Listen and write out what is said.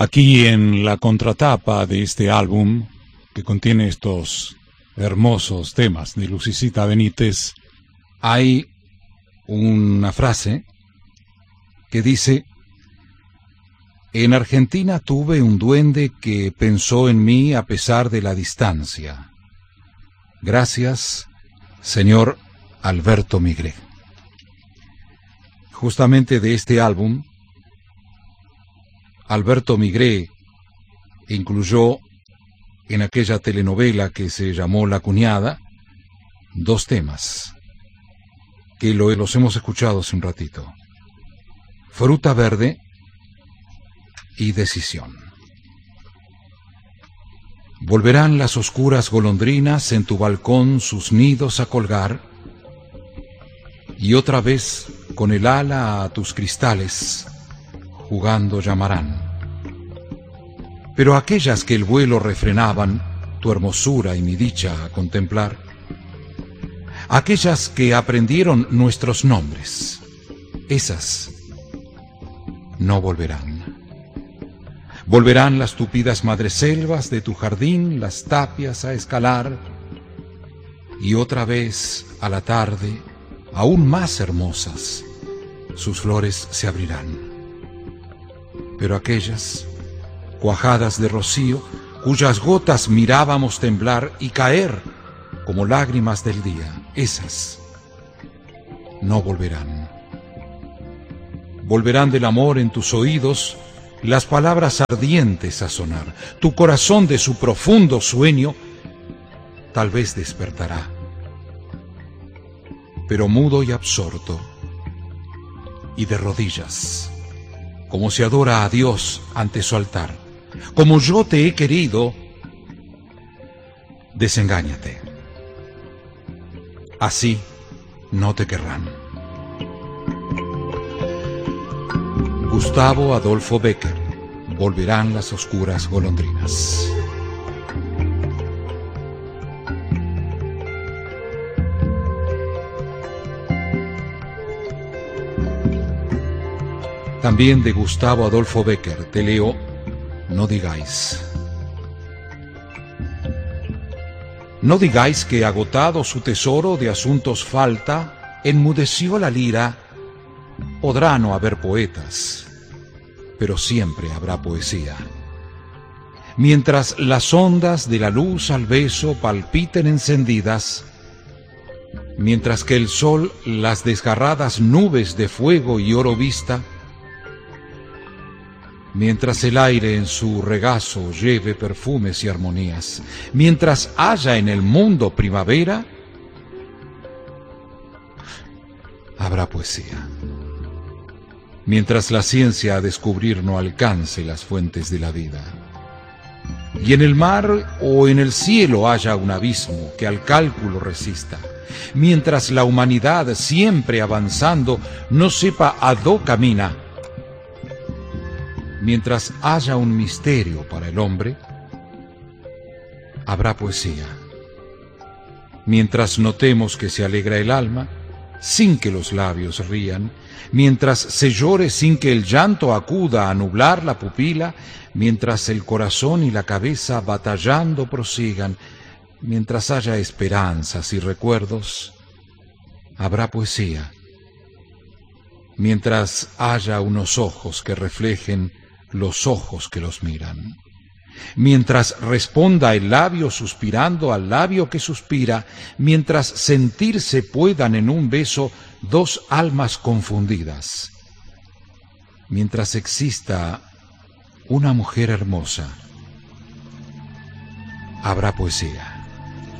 Aquí en la contratapa de este álbum, que contiene estos hermosos temas de Lucecita Benítez, hay una frase que dice: en Argentina tuve un duende que pensó en mí a pesar de la distancia. Gracias, señor Alberto Migré. Justamente de este álbum, Alberto Migré incluyó en aquella telenovela que se llamó La Cuñada dos temas que los hemos escuchado hace un ratito: Fruta Verde y Decisión. Volverán las oscuras golondrinas en tu balcón sus nidos a colgar, y otra vez con el ala a tus cristales jugando llamarán. Pero aquellas que el vuelo refrenaban, tu hermosura y mi dicha a contemplar, aquellas que aprendieron nuestros nombres, esas no volverán. Volverán las tupidas madreselvas de tu jardín, las tapias a escalar, y otra vez a la tarde, aún más hermosas, sus flores se abrirán. Pero aquellas, cuajadas de rocío, cuyas gotas mirábamos temblar y caer como lágrimas del día, esas no volverán. Volverán del amor en tus oídos las palabras ardientes a sonar. Tu corazón de su profundo sueño tal vez despertará. Pero mudo y absorto, y de rodillas, como se adora a Dios ante su altar, como yo te he querido, desengáñate. Así no te querrán. Gustavo Adolfo Bécquer, Volverán las oscuras golondrinas. También de Gustavo Adolfo Bécquer te leo No digáis. No digáis que agotado su tesoro de asuntos falta, enmudeció la lira. Podrá no haber poetas, pero siempre habrá poesía. Mientras las ondas de la luz al beso palpiten encendidas, mientras que el sol las desgarradas nubes de fuego y oro vista, mientras el aire en su regazo lleve perfumes y armonías, mientras haya en el mundo primavera, habrá poesía. Mientras la ciencia a descubrir no alcance las fuentes de la vida, y en el mar o en el cielo haya un abismo que al cálculo resista, mientras la humanidad siempre avanzando no sepa a dó camina, mientras haya un misterio para el hombre, habrá poesía. Mientras notemos que se alegra el alma, sin que los labios rían, mientras se llore sin que el llanto acuda a nublar la pupila, mientras el corazón y la cabeza batallando prosigan, mientras haya esperanzas y recuerdos, habrá poesía. Mientras haya unos ojos que reflejen los ojos que los miran, mientras responda el labio suspirando al labio que suspira, mientras sentirse puedan en un beso dos almas confundidas, mientras exista una mujer hermosa, habrá poesía.